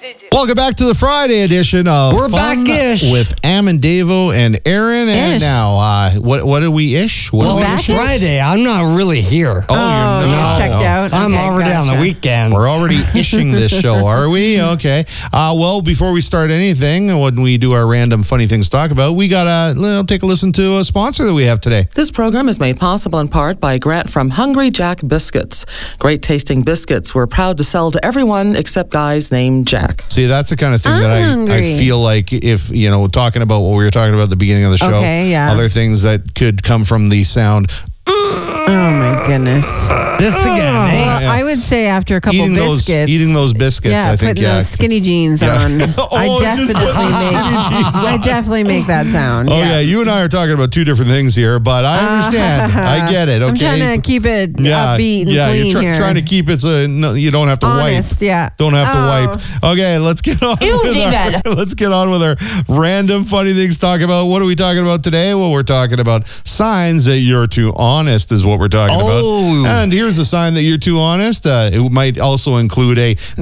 Welcome back to the Friday edition of We're Fun back-ish. with Amandavo and Aaron. And Ish. now, what are we ish? What Well, are we it's back-ish? Friday. I'm not really here. Oh, you're you're not. checked out. I'm Okay, already on the gotcha. weekend. We're already ishing this show, are we? Okay. Well, before we start anything, when we do our random funny things to talk about, we got to take a listen to a sponsor that we have today. This program is made possible in part by a grant from Hungry Jack Biscuits. Great tasting biscuits we're proud to sell to everyone except guys named Jack. See, that's the kind of thing I'm that I hungry. feel like if, talking about what we were talking about at the beginning of the show, Okay, yeah. other things that could come from the sound. Oh my goodness. This again, eh? Well, I would say after a couple Eating biscuits. those biscuits, yeah, I think, putting those skinny jeans on. Oh, just put the skinny jeans on. I definitely make that sound. Oh, yeah. You and I are talking about two different things here, but I understand. I get it, okay? I'm trying to keep it upbeat and clean you're here. trying to keep it so you don't have to Honest, wipe. yeah. Don't have to Oh. wipe. Okay, let's get on Ew, with David. let's get on with our random funny things to talk about. What are we talking about today? Well, we're talking about signs that you're too honest is what we're talking about. And here's a sign that you're too honest. It might also include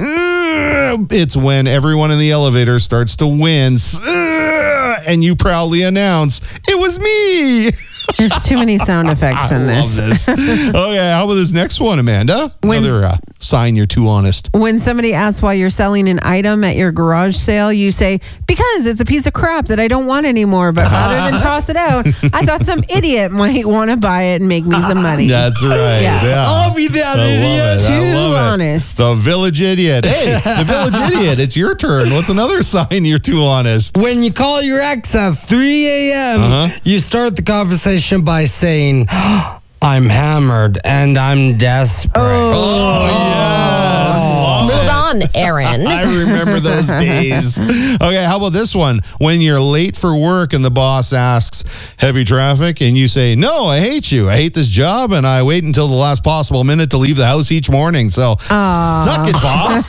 it's when everyone in the elevator starts to wince and you proudly announce, "It was me." There's too many sound effects in this. Love this. Okay, how about this next one, Amanda? When- Another sign you're too honest. When somebody asks why you're selling an item at your garage sale, you say, because it's a piece of crap that I don't want anymore. But rather than toss it out, I thought some idiot might want to buy it and make me some money. That's right. Yeah. I'll be that I love idiot. it. I Too love it. honest. The village idiot. Hey, the village idiot. It's your turn. What's another sign you're too honest? When you call your ex at 3 a.m., you start the conversation by saying, I'm hammered and I'm desperate. Oh, yes. Love Move it. on, Aaron. I remember those days. Okay, how about this one? When you're late for work and the boss asks, heavy traffic, and you say, no, I hate you. I hate this job, and I wait until the last possible minute to leave the house each morning. So, suck it, boss.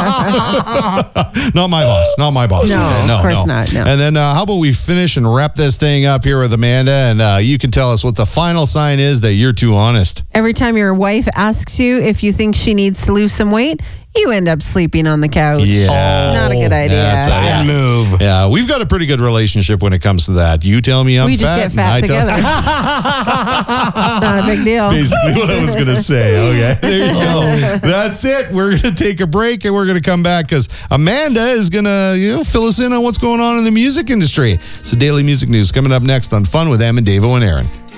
Not my boss. Not my boss. No, of course not, no. And then how about we finish and wrap this thing up here with Amanda, and you can tell us what the final sign is that you're too honest. Every time your wife asks you if you think she needs to lose some weight, you end up sleeping on the couch. Yeah. Not a good idea. That's a- Bad move. Yeah, we've got a pretty good relationship when it comes to that. You tell me I'm We just fat. get fat and I tell- together. Not a big deal. Basically what I was going to say. Okay, there you go. That's it. We're going to take a break and we're going to come back because Amanda is going to fill us in on what's going on in the music industry. It's the Daily Music News coming up next on Fun with Amandavo and Aaron.